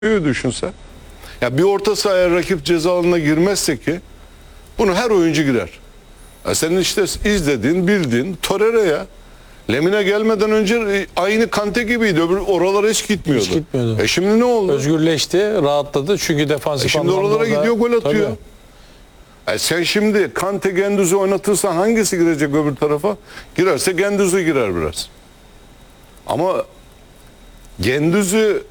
düşünsen. Ya bir orta sahaya rakip ceza alanına girmezse ki bunu her oyuncu girer. Ya senin işte izlediğin, bildiğin Torreira ya. Lemine gelmeden önce aynı Kante gibiydi. Öbür oralara hiç gitmiyordu. Hiç gitmiyordu. Şimdi ne oldu? Özgürleşti, rahatladı çünkü defansif Şimdi anlamda oralara gidiyor, gol atıyor. Tabii. Sen şimdi Kante Gendüz'ü oynatırsan hangisi girecek öbür tarafa? Girerse Gendüz'ü girer biraz. Ama Gendüz'ü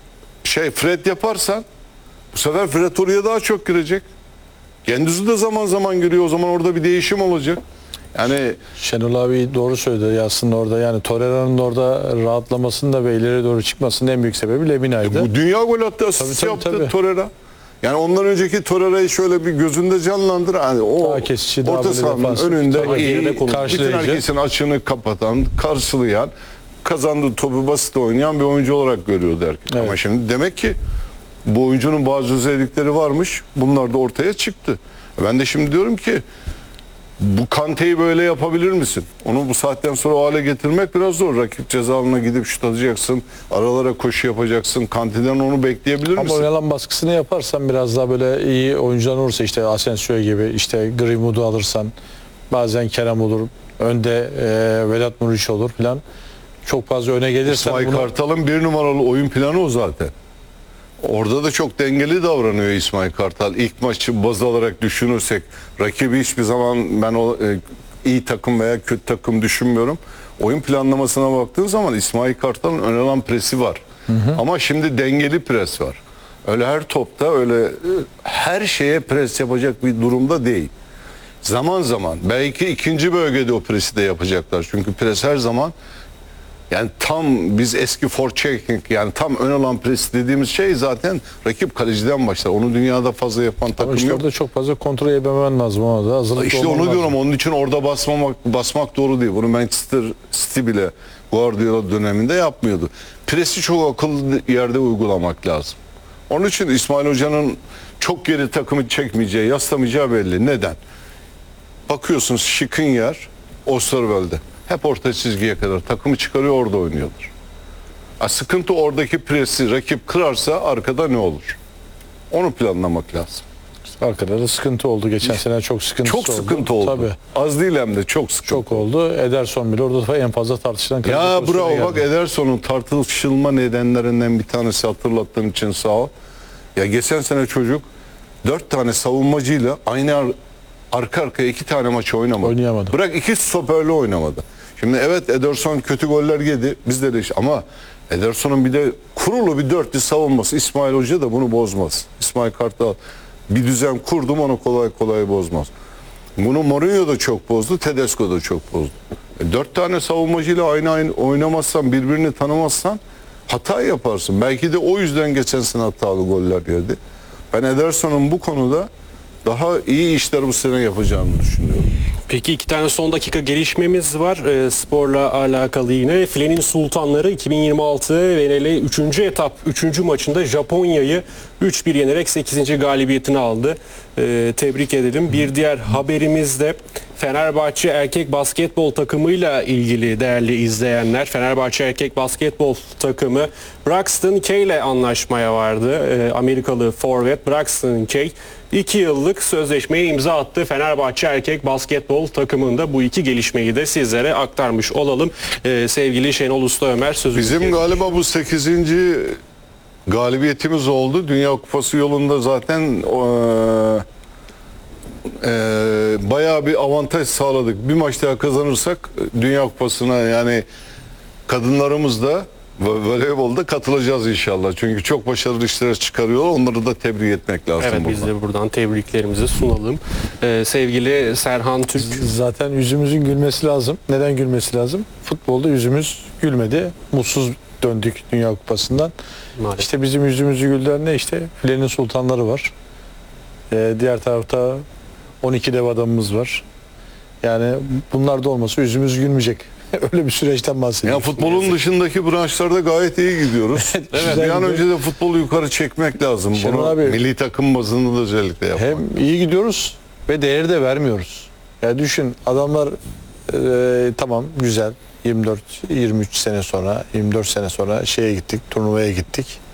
Fred yaparsan bu sefer Fred oraya daha çok girecek. Gendüz'ü de zaman zaman giriyor. O zaman orada bir değişim olacak. Yani Şenol abi doğru söyledi aslında orada. Yani Torreira'nın orada rahatlamasının da ve ileri doğru çıkmasının en büyük sebebi Lemina'ydı. bu dünya gol attı, asist yaptı tabii. Torreira. Yani ondan önceki Torreira'yı şöyle bir gözünde canlandır. Yani o Daha kesici, daha orta böyle sahanın defansif, önünde tabii, iyi, geride bütün karşılayıcı. herkesin açığını kapatan, karşılayan, kazandığı topu basit oynayan bir oyuncu olarak görüyordu herkes. Evet. Ama şimdi demek ki bu oyuncunun bazı özellikleri varmış. Bunlar da ortaya çıktı. Ben de şimdi diyorum ki bu Kante'yi böyle yapabilir misin? Onu bu saatten sonra o hale getirmek biraz zor. Rakip ceza alanına gidip şut atacaksın. Aralara koşu yapacaksın. Kante'den onu bekleyebilir Ama misin? oynanan baskısını yaparsan biraz daha böyle iyi oyuncular olursa işte Asensio gibi, işte Greenwood'u alırsan, bazen Kerem olur, önde Vedat Muriç olur falan. Çok fazla öne gelirsen İsmail Kartal'ın bir numaralı oyun planı o zaten. Orada da çok dengeli davranıyor İsmail Kartal. İlk maçı baz alarak düşünürsek rakibi hiçbir zaman ben o iyi takım veya kötü takım düşünmüyorum. Oyun planlamasına baktığın zaman İsmail Kartal'ın ön alan presi var. Ama şimdi dengeli pres var. Öyle her topta öyle her şeye pres yapacak bir durumda değil. Zaman zaman belki ikinci bölgede o presi de yapacaklar. Çünkü pres her zaman yani tam biz eski forechecking yani tam ön alan pres dediğimiz şey zaten rakip kaleciden başlar. Onu dünyada fazla yapan takım işte yok. orada çok fazla kontrol edememen lazım ona da. Hazırlıklı İşte olman onu lazım. diyorum. Onun için orada basmak doğru değil. Bunu Manchester City bile Guardiola döneminde yapmıyordu. Presi çok akıllı yerde uygulamak lazım. Onun için İsmail Hoca'nın çok geri takımı çekmeyeceği, yaslamayacağı belli. Neden? Bakıyorsunuz Skriniar, Osterwolde. Hep orta çizgiye kadar takımı çıkarıyor, orada oynuyorlar. Sıkıntı oradaki presi rakip kırarsa arkada ne olur? Onu planlamak lazım. Arkada da sıkıntı oldu. Geçen sene çok sıkıntı oldu. Çok sıkıntı oldu. Tabii. Az değil hem de çok sıkıntı. Çok oldu. Ederson bile orada en fazla tartışılan kaleci Ya pozisyona bravo, bak geldi. Ederson'un tartışılma nedenlerinden bir tanesi, hatırlattığın için sağ ol. Ya geçen sene çocuk 4 tane savunmacıyla aynı arka arkaya 2 tane maçı Oynayamadı. Bırak 2 stoperle oynamadı. Şimdi evet Ederson kötü goller yedi. Bizde de ama Ederson'un bir de kurulu bir dörtlü savunması. İsmail Hoca da bunu bozmaz. İsmail Kartal bir düzen kurdum, onu kolay kolay bozmaz. Bunu Mourinho da çok bozdu, Tedesco da çok bozdu. 4 tane savunmacıyla aynı oynamazsan, birbirini tanımazsan hata yaparsın. Belki de o yüzden geçen sene hatalı goller yedi. Ben Ederson'un bu konuda daha iyi işler bu sene yapacağını düşünüyorum. Peki 2 tane son dakika gelişmemiz var. Sporla alakalı yine. Filenin Sultanları 2026 Venele 3. etap 3. maçında Japonya'yı 3-1 yenerek 8. galibiyetini aldı. Tebrik edelim. Bir diğer haberimiz de Fenerbahçe erkek basketbol takımıyla ilgili değerli izleyenler. Fenerbahçe erkek basketbol takımı Braxton Kay ile anlaşmaya vardı. Amerikalı forvet Braxton Kay 2 yıllık sözleşmeye imza attı. Fenerbahçe erkek basketbol takımında bu iki gelişmeyi de sizlere aktarmış olalım. Sevgili Şenol Usta Ömer sözü. Bizim galiba bu 8. galibiyetimiz oldu. Dünya Kupası yolunda zaten bayağı bir avantaj sağladık. Bir maç daha kazanırsak Dünya Kupası'na yani kadınlarımız da voleybolda katılacağız inşallah. Çünkü çok başarılı işler çıkarıyor. Onları da tebrik etmek lazım. Evet, biz de buradan tebriklerimizi sunalım. Sevgili Serhan Türk. Zaten yüzümüzün gülmesi lazım. Neden gülmesi lazım? Futbolda yüzümüz gülmedi. Mutsuz döndük Dünya Kupası'ndan. Maalesef. İşte bizim yüzümüzü güldüren ne işte? Filenin sultanları var. Diğer tarafta 12 dev adamımız var. Yani bunlar da olmasa yüzümüz gülmeyecek. Öyle bir süreçten bahsediyoruz. Ya futbolun dışındaki branşlarda gayet iyi gidiyoruz. Evet. Bir an önce de futbolu yukarı çekmek lazım. Şenol Bunu abi, milli takım bazında da özellikle yapmak. hem iyi gidiyoruz ve değeri de vermiyoruz. Ya düşün adamlar tamam güzel 24-23 sene sonra 24 sene sonra şeye gittik, turnuvaya gittik.